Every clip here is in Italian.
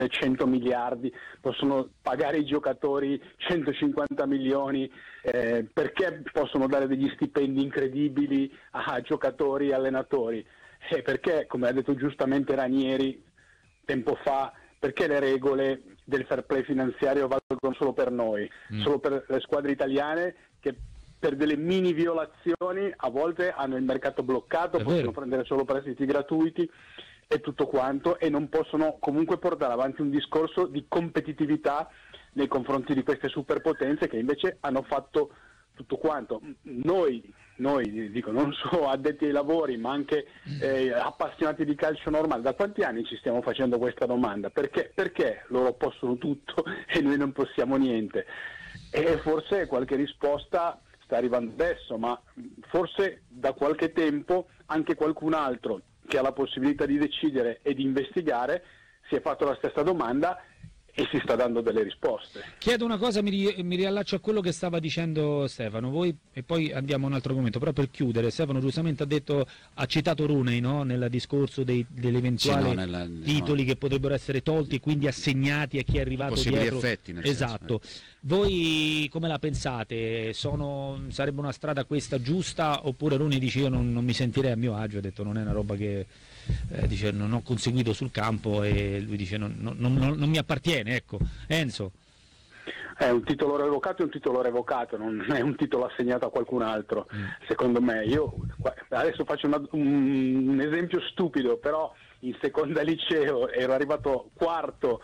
100 miliardi, possono pagare i giocatori 150 milioni, perché possono dare degli stipendi incredibili a giocatori e allenatori? Perché, come ha detto giustamente Ranieri tempo fa, perché le regole del fair play finanziario valgono solo per noi, solo per le squadre italiane che per delle mini violazioni a volte hanno il mercato bloccato, possono prendere solo prestiti gratuiti e tutto quanto, e non possono comunque portare avanti un discorso di competitività nei confronti di queste superpotenze che invece hanno fatto tutto quanto. Noi dico, non solo addetti ai lavori ma anche appassionati di calcio normale, da quanti anni ci stiamo facendo questa domanda? Perché loro possono tutto e noi non possiamo niente? E forse qualche risposta sta arrivando adesso, ma forse da qualche tempo anche qualcun altro che ha la possibilità di decidere e di investigare si è fatto la stessa domanda e si sta dando delle risposte. Chiedo una cosa, mi riallaccio a quello che stava dicendo Stefano, voi, e poi andiamo a un altro commento, però per chiudere, Stefano giustamente ha citato Rooney, no? Nel discorso degli eventuali titoli che potrebbero essere tolti e quindi assegnati a chi è arrivato dietro. Effetti, nel esatto. senso, Voi come la pensate? Sarebbe una strada questa giusta, oppure Rooney dice io non mi sentirei a mio agio, ha detto non è una roba che dice non ho conseguito sul campo, e lui dice non mi appartiene, ecco. Enzo? È un titolo revocato, non è un titolo assegnato a qualcun altro, secondo me. Io adesso faccio un esempio stupido, però in seconda liceo ero arrivato quarto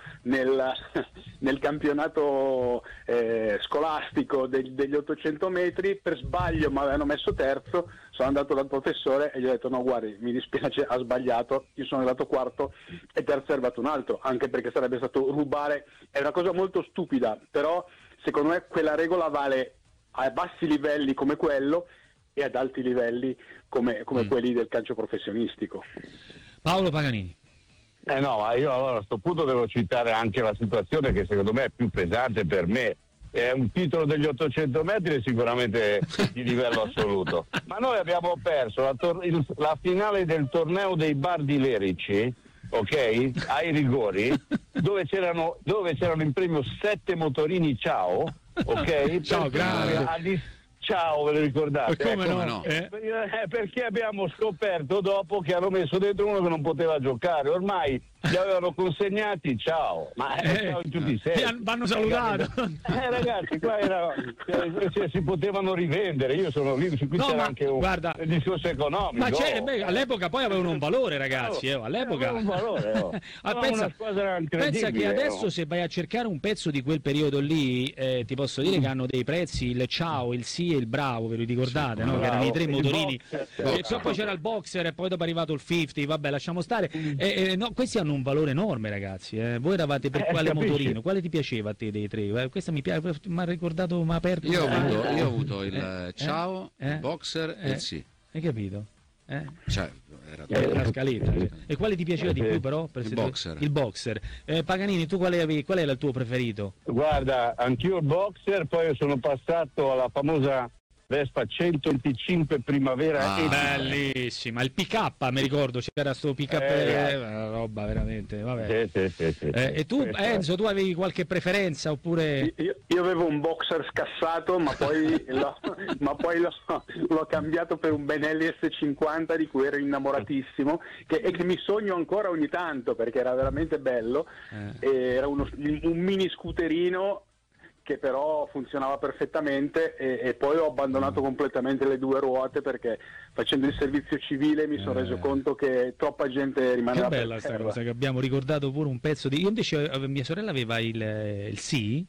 nel campionato scolastico degli 800 metri, per sbaglio mi avevano messo terzo, sono andato dal professore e gli ho detto no guardi, mi dispiace, ha sbagliato, io sono arrivato quarto e terzo è arrivato un altro, anche perché sarebbe stato rubare. È una cosa molto stupida, però secondo me quella regola vale a bassi livelli come quello e ad alti livelli come quelli del calcio professionistico. Paolo Paganini. No, ma io allora a questo punto devo citare anche la situazione che secondo me è più pesante per me. È un titolo degli 800 metri sicuramente di livello assoluto, ma noi abbiamo perso la finale del torneo dei bar di Lerici, ok? Ai rigori, dove c'erano in premio 7 motorini Ciao, ok? Ciao, grande. Ciao, ve lo ricordate? Come no? Perché abbiamo scoperto dopo che hanno messo dentro uno che non poteva giocare, ormai li avevano consegnati, ciao, ma tutti i sei. Vanno salutato. Ragazzi, qua si potevano rivendere, io sono lì, qui c'era anche un discorso economico. Ma all'epoca poi avevano un valore, ragazzi, all'epoca avevano un valore. Pensa che adesso se vai a cercare un pezzo di quel periodo lì, ti posso dire che hanno dei prezzi, il Ciao, il Sì e il Bravo, ve lo ricordate, no? Che erano i 3 motorini, e poi c'era il Boxer e poi dopo è arrivato il 50, vabbè, lasciamo stare. No, questi hanno un valore enorme, ragazzi. Voi eravate per quale motorino? Quale ti piaceva a te dei 3? Questa mi ha ricordato, mi ha aperto. Io ho avuto il Ciao, il Boxer e il Sì. Hai capito? Cioè, era la scaletta. E quale ti piaceva di più però? Il Boxer. Paganini, tu qual era il tuo preferito? Guarda, anch'io il Boxer, poi sono passato alla famosa Vespa 125 Primavera. Bellissima, il pick-up, mi ricordo, c'era sto pick-up, una roba veramente, vabbè. Sì. E tu, Enzo, tu avevi qualche preferenza oppure? Io avevo un Boxer scassato, ma poi l'ho cambiato per un Benelli S50 di cui ero innamoratissimo, e che mi sogno ancora ogni tanto perché era veramente bello. Era un mini scooterino che però funzionava perfettamente, e poi ho abbandonato completamente le 2 ruote perché facendo il servizio civile mi sono reso conto che troppa gente rimaneva per terra. Che bella questa cosa, che abbiamo ricordato pure un pezzo di... Io invece, mia sorella aveva il Sì.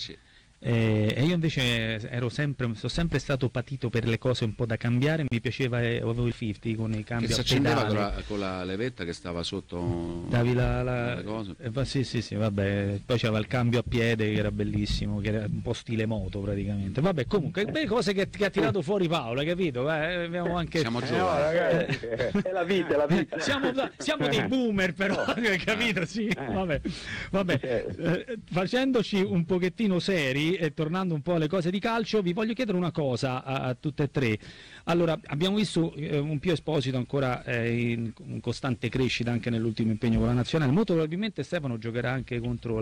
E io invece sono sempre stato patito per le cose un po' da cambiare, mi piaceva, avevo il 50 con i cambi che si accendeva con la levetta che stava sotto. Davi la cosa. Sì, vabbè, poi c'era il cambio a piede che era bellissimo, che era un po' stile moto praticamente. Vabbè, comunque belle cose che ha tirato fuori Paolo, hai capito? Abbiamo anche... Siamo giovani, ragazzi, è la vita. Siamo dei boomer però, hai capito? Sì, vabbè. Facendoci un pochettino seri, Quindi, tornando un po' alle cose di calcio, vi voglio chiedere una cosa a tutte e tre. Allora, abbiamo visto un Pio Esposito ancora in costante crescita anche nell'ultimo impegno con la nazionale. Molto probabilmente Stefano giocherà anche contro